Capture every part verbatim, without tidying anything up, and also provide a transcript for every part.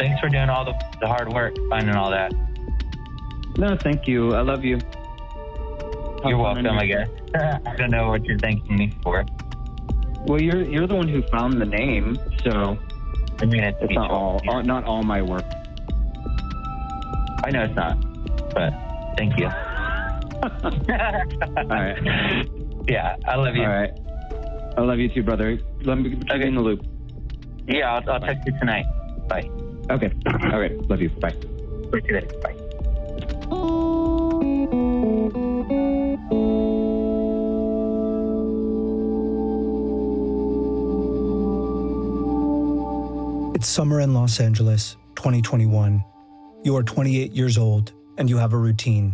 Thanks for doing all the, the hard work, finding all that. No, thank you. I love you. You're welcome, I guess. I don't know what you're thanking me for. Well, you're you're the one who found the name, so I mean, it's, it's not all, all not all my work. I know it's not, but thank you. All right. Yeah, I love you. All right. I love you too, brother. Let me keep Okay. in the loop. Yeah, I'll, I'll text you tonight. Bye. Okay. All right. Love you. Bye. Talk to you later. Bye. It's summer in Los Angeles, twenty twenty-one. You are twenty-eight years old, and you have a routine.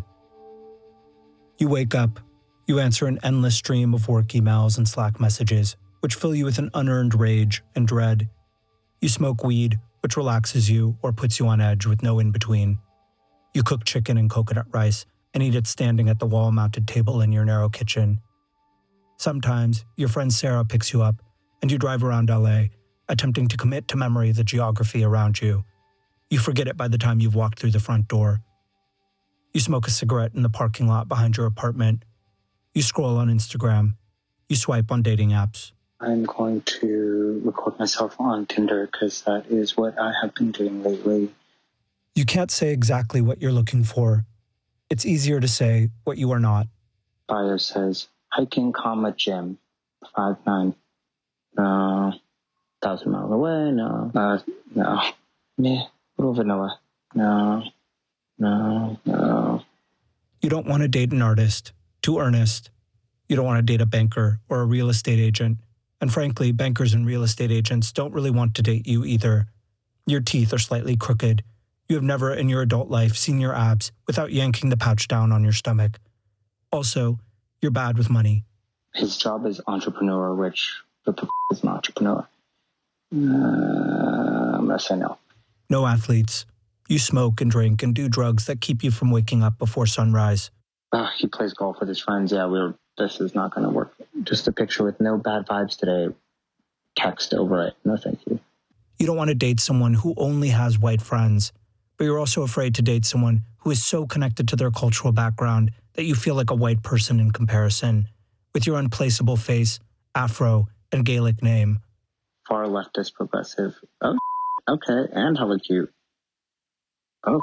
You wake up, you answer an endless stream of work emails and Slack messages, which fill you with an unearned rage and dread. You smoke weed, which relaxes you or puts you on edge with no in-between. You cook chicken and coconut rice and eat it standing at the wall-mounted table in your narrow kitchen. Sometimes, your friend Sarah picks you up, and you drive around L A, attempting to commit to memory the geography around you. You forget it by the time you've walked through the front door. You smoke a cigarette in the parking lot behind your apartment. You scroll on Instagram. You swipe on dating apps. I'm going to record myself on Tinder because that is what I have been doing lately. You can't say exactly what you're looking for. It's easier to say what you are not. Bio says, hiking, comma, gym, five nine. No. Thousand miles away, no. Uh, no. Meh. Little vanilla. No. No. No. You don't want to date an artist, too earnest. You don't want to date a banker or a real estate agent. And frankly, bankers and real estate agents don't really want to date you either. Your teeth are slightly crooked. You have never in your adult life seen your abs without yanking the pouch down on your stomach. Also, you're bad with money. His job is entrepreneur, which the p- is an entrepreneur. Uh, I'm going to say no. No athletes. You smoke and drink and do drugs that keep you from waking up before sunrise. Uh, he plays golf with his friends. Yeah, we were. This is not going to work. Just a picture with no bad vibes today. Text over it. No, thank you. You don't want to date someone who only has white friends, but you're also afraid to date someone who is so connected to their cultural background that you feel like a white person in comparison, with your unplaceable face, afro, and Gaelic name. Far leftist progressive. Oh, okay. And hella cute. Oh,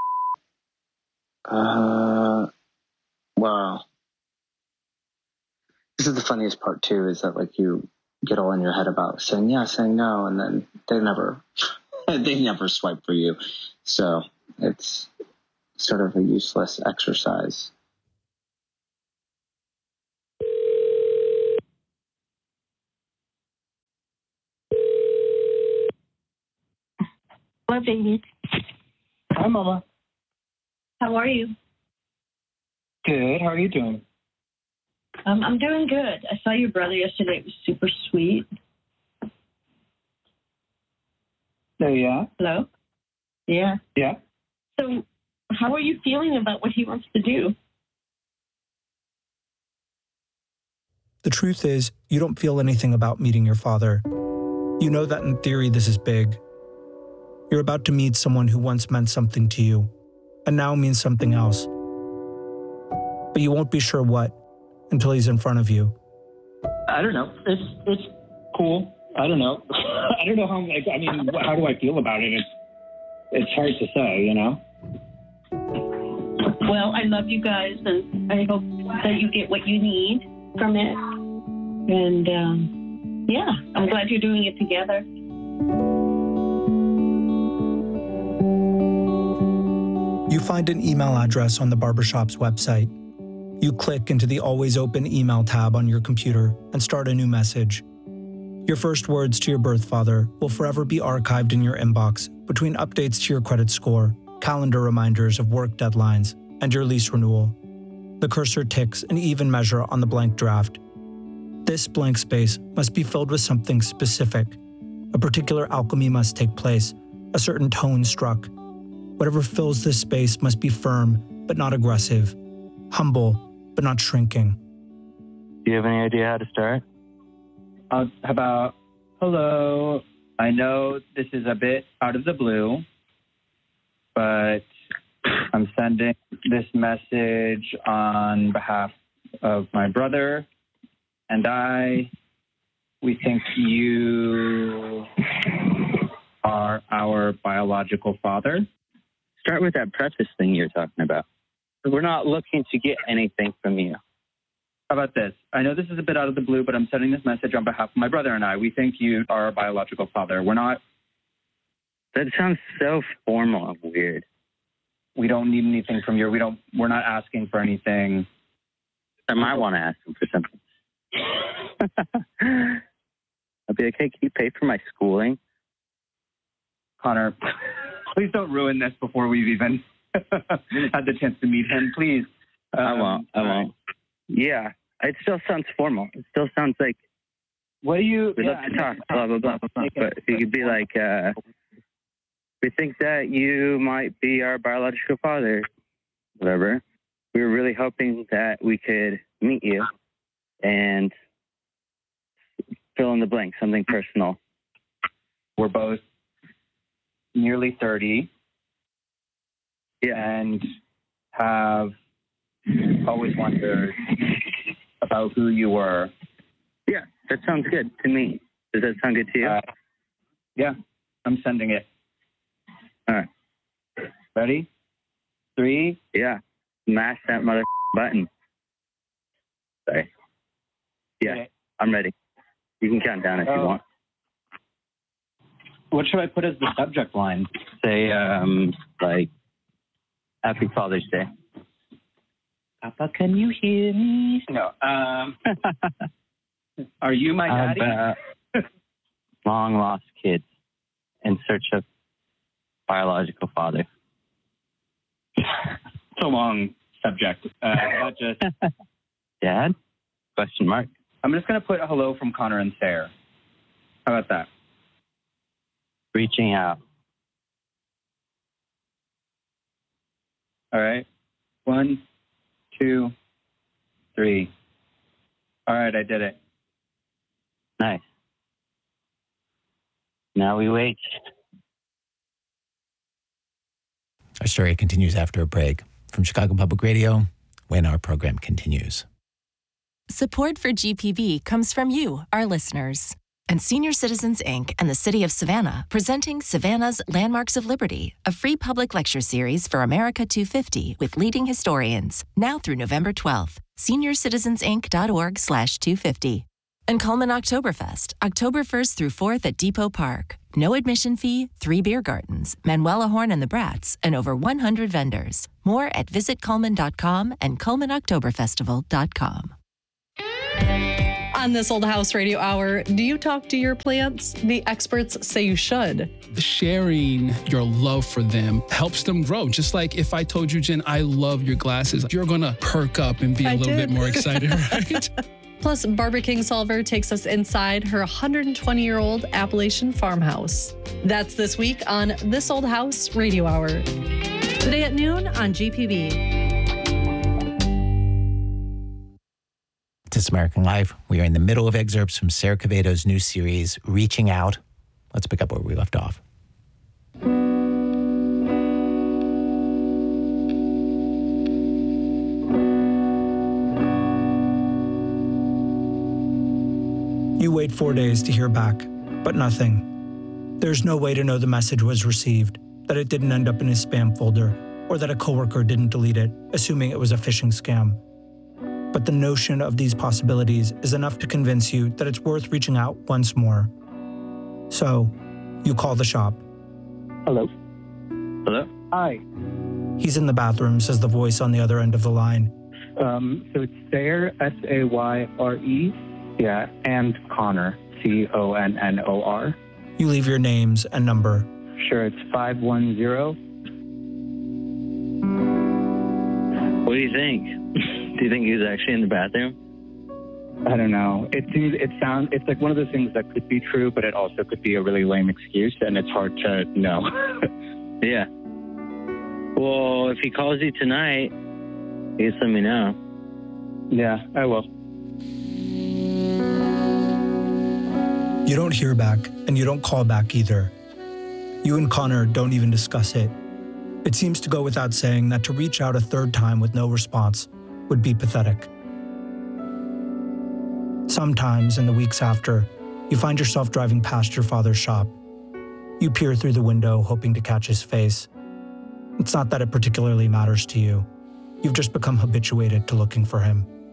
uh, wow. This is the funniest part too, is that like you get all in your head about saying yes, saying no, and then they never, they never swipe for you. So it's sort of a useless exercise. Hello, baby. Hi, Mama. How are you? Good. How are you doing? Um, I'm doing good. I saw your brother yesterday. It was super sweet. Oh, yeah? Hello? Yeah. Yeah. So how are you feeling about what he wants to do? The truth is, you don't feel anything about meeting your father. You know that in theory this is big. You're about to meet someone who once meant something to you, and now means something else. But you won't be sure what until he's in front of you. I don't know. It's it's cool. I don't know. I don't know how. Like, I mean, how do I feel about it? It's it's hard to say, you know. Well, I love you guys, and I hope that you get what you need from it. And um, yeah, I'm glad you're doing it together. You find an email address on the barbershop's website. You click into the always open email tab on your computer and start a new message. Your first words to your birth father will forever be archived in your inbox between updates to your credit score, calendar reminders of work deadlines, and your lease renewal. The cursor ticks an even measure on the blank draft. This blank space must be filled with something specific. A particular alchemy must take place, a certain tone struck. Whatever fills this space must be firm, but not aggressive, humble, but not shrinking. Do you have any idea how to start? Uh, how about, hello, I know this is a bit out of the blue, but I'm sending this message on behalf of my brother and I. We think you are our biological father. Start with that preface thing you're talking about. We're not looking to get anything from you. How about this? I know this is a bit out of the blue, but I'm sending this message on behalf of my brother and I. We think you are our biological father. We're not... That sounds so formal and weird. We don't need anything from you. We don't, we're not asking for anything. I might want to ask him for something. I'll be like, hey, can you pay for my schooling? Connor, please don't ruin this before we've even had the chance to meet him, please. Um, I won't. I won't. Yeah, it still sounds formal. It still sounds like, what do you... We'd yeah, love to talk, blah, blah, blah, blah, blah. But you could be like, uh, we think that you might be our biological father, whatever. We were really hoping that we could meet you and fill in the blank, something personal. We're both nearly thirty. Yeah. And have always wondered about who you were. Yeah, that sounds good to me. Does that sound good to you? Uh, yeah, I'm sending it. All right. Ready? Three? Yeah. Mash that mother button. Sorry. Yeah, Okay. I'm ready. You can count down if Oh. you want. What should I put as the subject line? Say, um, like, Happy Father's Day. Papa, can you hear me? No. Um, are you my daddy? Uh, long lost kids in search of biological father. It's a long subject. Uh, not just. Dad? Question mark. I'm just going to put a hello from Connor and Sarah. How about that? Reaching out. All right. One, two, three. All right, I did it. Nice. Now we wait. Our story continues after a break. From Chicago Public Radio, when our program continues. Support for G P B comes from you, our listeners. And Senior Citizens, Incorporated and the City of Savannah, presenting Savannah's Landmarks of Liberty, a free public lecture series for America two fifty with leading historians, now through November twelfth. senior citizens inc dot org slash two fifty. And Coleman Oktoberfest, October first through fourth at Depot Park. No admission fee, three beer gardens, Manuela Horn and the Brats, and over one hundred vendors. More at visit coleman dot com and coleman october festival dot com. On This Old House Radio Hour, do you talk to your plants? The experts say you should. Sharing your love for them helps them grow. Just like if I told you, Jen, I love your glasses, you're going to perk up and be a I little did. bit more excited, right? Plus, Barbara Kingsolver takes us inside her one hundred twenty-year-old Appalachian farmhouse. That's this week on This Old House Radio Hour. Today at noon on G P B. This American Life. We are in the middle of excerpts from Sarah Queveto's new series, Reaching Out. Let's pick up where we left off. You wait four days to hear back, but nothing. There's no way to know the message was received, that it didn't end up in his spam folder, or that a coworker didn't delete it, assuming it was a phishing scam. But the notion of these possibilities is enough to convince you that it's worth reaching out once more. So, you call the shop. Hello. Hello. Hi. He's in the bathroom, says the voice on the other end of the line. Um, so it's Sayre, S A Y R E. Yeah, and Connor, C O N N O R. You leave your names and number. Sure, it's five one zero. What do you think? Do you think he was actually in the bathroom? I don't know. It seems it sounds it's like one of those things that could be true, but it also could be a really lame excuse, and it's hard to know. Yeah. Well, if he calls you tonight, you just let me know. Yeah, I will. You don't hear back, and you don't call back either. You and Connor don't even discuss it. It seems to go without saying that to reach out a third time with no response would be pathetic. Sometimes, in the weeks after, you find yourself driving past your father's shop. You peer through the window, hoping to catch his face. It's not that it particularly matters to you. You've just become habituated to looking for him.